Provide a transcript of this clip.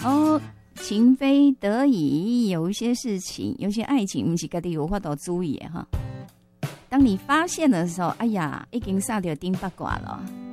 哦，情非得已，有一些事情，有些爱情不是自己有法度注意的哈。当你发现的时候，哎呀，已经上到顶八卦了。